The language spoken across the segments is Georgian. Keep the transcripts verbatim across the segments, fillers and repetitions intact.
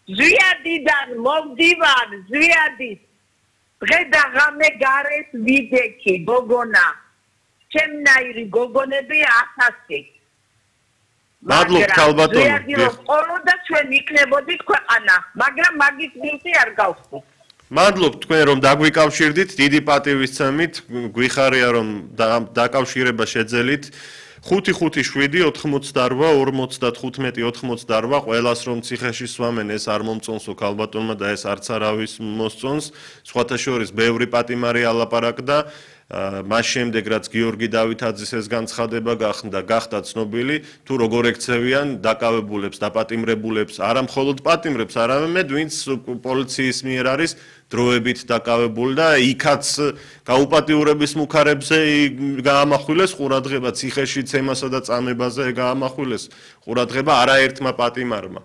ზვიადიდან მოვდივარ ზვიადის დღე და ღამე გარეს ვიდექი გოგონა ჩემნაირი გოგონები ათასი მადლობ ქალბატონო ზვიადი რომ ყოლო და ჩვენ იქნებოდით ქვეყანა მაგრამ მაგის მილტი არ გავხსნით მადლობ თქვენ რომ დაგვიკავშირდით დიდი პატივისცემით გვიხარია რომ დაკავშირება შეძელით ხუთი ხუთი შვიდი ოთხმოცდაორვა ორმოცდათხუთმეტი ოთხმოცდაორვა ყველას რომ ციხეში სვამენ ეს არ მომწონსო ქალბატონმა და ეს არც არავის მოსწონს სხვათა შორის ბევრი პატიმარი ალაპარაკდა მას შემდეგ რაც გიორგი დავითაძის ეს განცხადება გახდა გახდა ცნობილი თუ როგორ ექცევიან დაკავებულებს დაპატიმრებულებს არა მხოლოდ პატიმრებს არამედ ვინც პოლიციის მიერ არის დროებით დაკავებული და იქაც გაუპატიურების მუქარებზე გაამახვილეს ყურადღება ციხეში ცემასა და წამებაზე გაამახვილეს ყურადღება არაერთმა პატიმარმა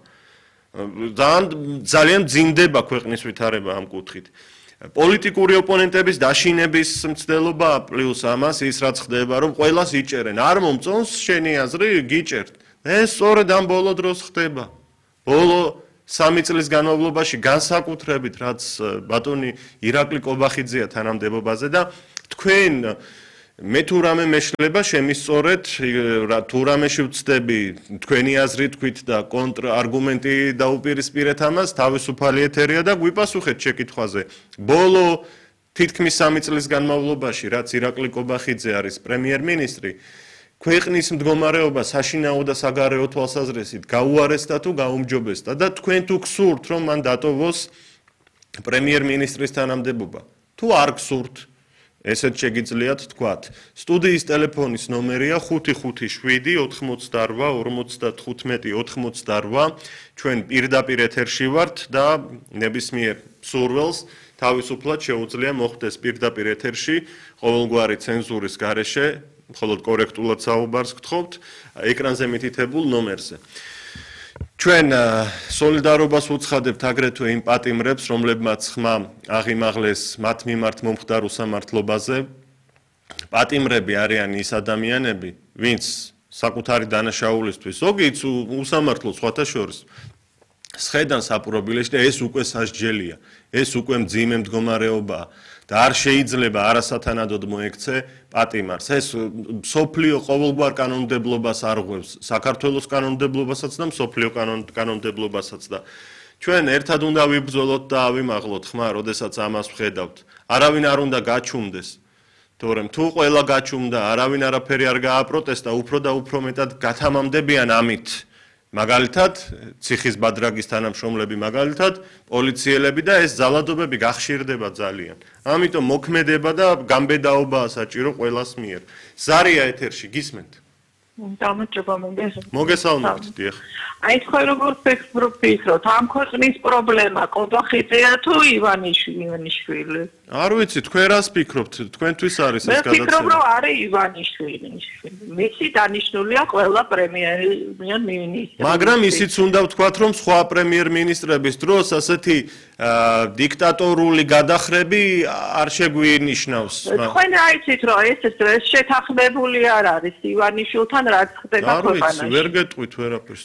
ძალიან ძინდება ქვეყნის ვითარება ამ კუთხით პოლიტიკური ოპონენტების დაშინების მცდელობა პლუს ამას ის რაც ხდება რომ ყველას იჭერენ არ მომწონს შენი აზრი გიჭერთ ეს სწორედ ამ ბოლო დროს ხდება ბოლო სამი წლის განმავლობაში განსაკუთრებით რაც ბატონი ირაკლი კობახიძეა თანამდებობაზე და თქვენ მე თუ რამე მეშლება შემისწორეთ თუ რამეში ვწდები თქვენი აზრი თქვით და კონტრარგუმენტი დაუპირისპირეთ ამას თავისუფალი ეთერია და გვიპასუხეთ შეკითხვაზე ბოლო თითქმის სამი წლის განმავლობაში რაც ირაკლი კობახიძე არის პრემიერ-მინისტრი ქვეყნის მდგომარეობა საშინაო და საგარეო თვალსაზრისით გაუარესდა თუ გაუმჯობესდა და თქვენ თუ გსურთ რომ მან დატოვოს პრემიერ-მინისტრის თანამდებობა თუ არ გსურთ ესეც შეგიძლიათ თქვათ სტუდიის ტელეფონის ნომერია ხუთი ხუთი შვიდი ოთხმოცდაორვა ორმოცდათხუთმეტი ოთხმოცდაორვა ჩვენ პირდაპირ ეთერში ვართ და ნებისმიერ მსურველს თავისუფლად შეუძლია მოხვდეს პირდაპირ ეთერში ყოველგვარი ცენზურის გარეშე მხოლოდ კორექტულად საუბარს გთხოვთ ეკრანზე მითითებულ ნომერზე ჩვენ სოლიდარობას უცხადებთ აგრეთვე იმ პატიმრებს, რომლებმაც ხმა აღიმაღლეს მათ მიმართ მომხდარ უსამართლობაზე. პატიმრები არიან ის ადამიანები, ვინც საკუთარი დანაშაულისთვის, ზოგიც უსამართლო სხვათა შორის სხედან საპრობილეში და ეს უკვე სასჯელია, ეს უკვე მძიმე მდგომარეობაა. და არ შეიძლება არასათანადოდ მოექცე პატიმარს. ეს სოფლიო ყოველგვარ კანონმდებლობას არღვევს, საქართველოს კანონმდებლობასაც და სოფლიო კანონმდებლობასაც და ჩვენ ერთად უნდა ვიბრძოლოთ და ავიმაღლოთ ხმა, როდესაც ამას ვხედავთ. არავინ არ უნდა გაჩუმდეს. თორემ თუ ყველა გაჩუმდა, არავინ არაფერი არ გააპროტესტა, უფრო და უფრო მეტად გათამამდებიან ამით. მაგალითად, ციხის ბადრაგის თანამშრომლები მაგალითად, პოლიციელები და ეს ძალადობები გახშირდება ძალიან. ამიტომ მოქმედება და გამბედაობაა საჭირო ყველას მიერ. ზარია ეთერში გისმენთ? დამოწება მოგესალმებით. მოგესალმებით, დიახ. აი თქვენ როგორ ფიქრობთ, ამ ქვეყნის პრობლემა კობახიძეა თუ ივანიშვილი? არ ვიცი, თქვენ რას ფიქრობთ? თქვენთვის არის ეს გადაცემა. მე ფიქრობ, რომ არის ივანიშვილი. მისი დანიშნულია ყველა პრემიერ-მინისტრი. მაგრამ ისიც უნდა ვთქვათ, რომ სხვა პრემიერ-მინისტრების დროს ასეთი დიქტატორული გადახრები არ შეგვინიშნავს. თქვენ აიცით, რომ ეს შეთანხმებული არ არის ივანიშვილთან რაც ხდება ქვეყანაში. არ ვიცი, ვერ გეტყვით ვერაფერს.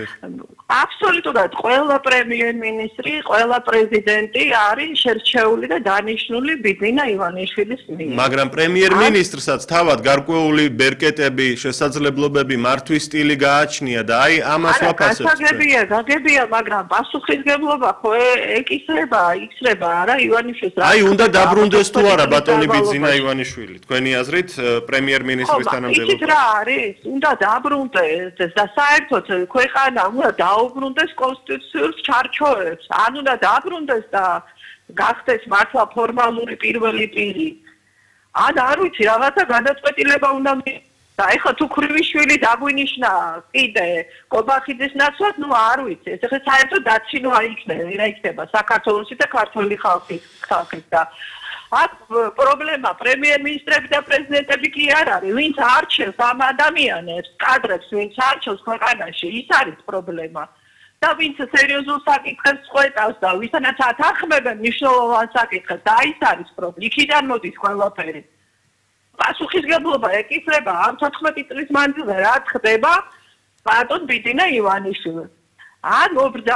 აბსოლუტურად ყველა პრემიერ-მინისტრი, ყველა პრეზიდენტი არის შერჩეული და დანიშნული ბიძინა ივანიშვილის მიერ. მაგრამ პრემიერ-მინისტრსაც თავად გარკვეული ბერკეტები, შესაძლებლობები, მართვის სტილი გააჩნია და აი ამას ვაფასებთ. არა, გაგებია, გაგებია, მაგრამ პასუხისმგებლობა ხო ეკისრება, იქცრება არა ივანიშვილს. აი უნდა დაბრუნდეს თუ არა ბატონი ბიძინა ივანიშვილი, თქვენი აზრით პრემიერ-მინისტრის თანამდებობა. იცით რა არის? უნდა დაბრუნდეს და საერთოდ ქვეყანა ანა უნდა დაუბრუნდეს კონსტიტუციურ ჩარჩოებს. ან უნდა დაბრუნდეს და გახდეს მართლა ფორმალური პირველი პირი. ან არ ვიცი, რაღაცა გადაწყვეტილება უნდა და ეხლა თუ ქრივიშვილი დაგვინიშნა კიდე კობახიძის ნაცვლად, ნუ არ ვიცი. ეს ეხლა საერთოდ დაცინვა იქნება, რა იქნება საქართველოსი და ქართული ხალხის ხალხის და აქ პრობლემა პრემიერ-მინისტრები და პრეზიდენტები კი არ არის, ვინც არჩევს ამ ადამიანებს, კადრებს, ვინც არჩევს ქვეყანაში, ის არის პრობლემა. და ვინც სერიოზულ საკითხებს ყვეტავს და ვისთანაც ათანხმებენ მნიშვნელოვან საკითხებს, და ის არის პრობლემა. იქიდან მოდის ყველაფერი. პასუხისმგებლობა ეკისრება ამ თოთხმეტი წლის მანძილზე რაც ხდება ბატონ ბიძინა ივანიშვილს. ან მობრძა